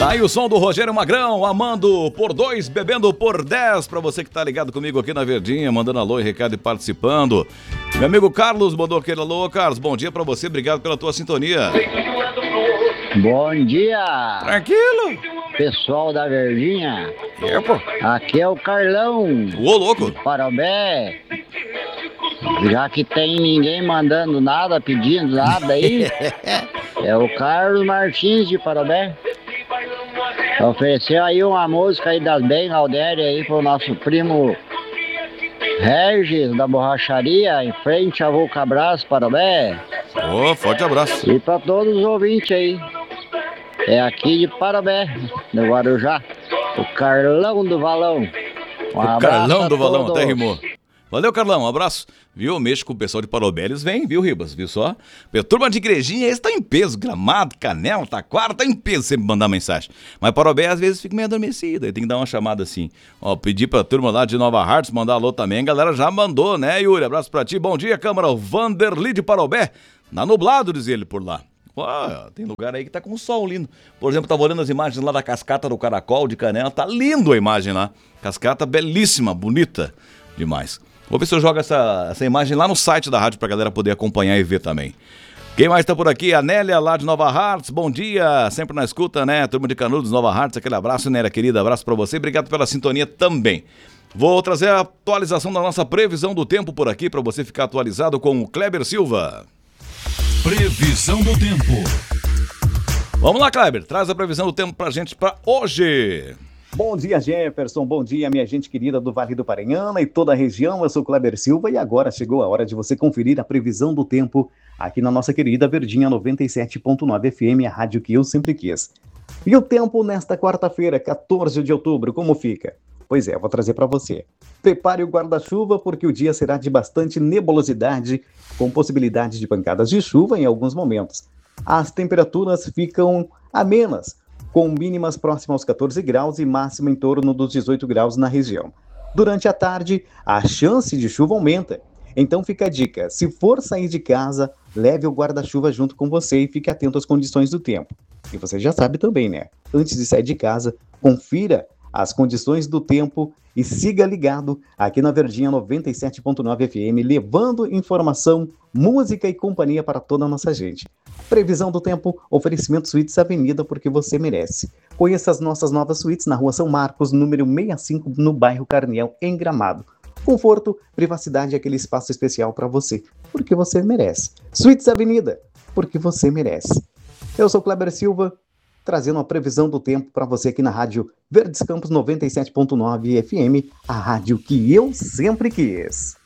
Tá aí o som do Rogério Magrão, amando por 2, bebendo por 10. Pra você que tá ligado comigo aqui na Verdinha, mandando alô e recado e participando. Meu amigo Carlos mandou aquele alô. Carlos, bom dia pra você, obrigado pela tua sintonia. Bom dia, Tranquilo? pessoal da Verdinha. Pô. Aqui é o Carlão, Ô, louco. de Parobé. Já que tem ninguém mandando nada, pedindo nada aí, é o Carlos Martins de Parobé. Ofereceu aí uma música aí das Bem Galdéria aí pro nosso primo Regis da borracharia, em frente a Vulcabras, Parobé. Ô, forte abraço. E pra todos os ouvintes aí. É aqui de Parobé, do Guarujá, o Carlão do Valão. O Carlão do Valão, até rimou. Valeu, Carlão, um abraço. Viu? Mexo com o pessoal de Parobé, eles vêm, viu, Ribas? Viu só? Turma de Igrejinha, eles estão em peso. Gramado, Canela, Taquara, tá em peso sempre mandar mensagem. Mas Parobé, às vezes, fica meio adormecida. Aí tem que dar uma chamada assim. Ó, pedir pra turma lá de Nova Hartz mandar alô também. A galera já mandou, né, Yuri? Abraço pra ti. Bom dia, Câmara. O Vanderly de Parobé. Na nublado, diz ele, por lá. Ó, tem lugar aí que tá com sol lindo. Por exemplo, tava olhando as imagens lá da cascata do Caracol de Canela. Tá lindo a imagem lá. Cascata belíssima, bonita demais. Vou ver se eu jogo essa imagem lá no site da rádio pra galera poder acompanhar e ver também. Quem mais tá por aqui? A Nélia lá de Nova Hartz, bom dia, sempre na escuta, né? Turma de Canudos, Nova Hartz, aquele abraço, Nélia querida, abraço pra você, obrigado pela sintonia também. Vou trazer a atualização da nossa previsão do tempo por aqui pra você ficar atualizado com o Kleber Silva. Previsão do tempo. Vamos lá, Kleber, traz a previsão do tempo pra gente pra hoje. Bom dia, Jefferson. Bom dia, minha gente querida do Vale do Paranhana e toda a região. Eu sou Kleber Silva e agora chegou a hora de você conferir a previsão do tempo aqui na nossa querida Verdinha 97.9 FM, a rádio que eu sempre quis. E o tempo nesta quarta-feira, 14 de outubro, como fica? Pois é, vou trazer para você. Prepare o guarda-chuva porque o dia será de bastante nebulosidade, com possibilidade de pancadas de chuva em alguns momentos. As temperaturas ficam amenas, com mínimas próximas aos 14 graus e máxima em torno dos 18 graus na região. Durante a tarde, a chance de chuva aumenta. Então fica a dica, se for sair de casa, leve o guarda-chuva junto com você e fique atento às condições do tempo. E você já sabe também, né? Antes de sair de casa, confira as condições do tempo e siga ligado aqui na Verdinha 97.9 FM, levando informação, música e companhia para toda a nossa gente. Previsão do tempo, oferecimento Suítes Avenida, porque você merece. Conheça as nossas novas suítes na Rua São Marcos, número 65, no bairro Carniel, em Gramado. Conforto, privacidade e aquele espaço especial para você, porque você merece. Suítes Avenida, porque você merece. Eu sou Kleber Silva, trazendo a previsão do tempo para você aqui na Rádio Verdes Campos 97.9 FM, a rádio que eu sempre quis.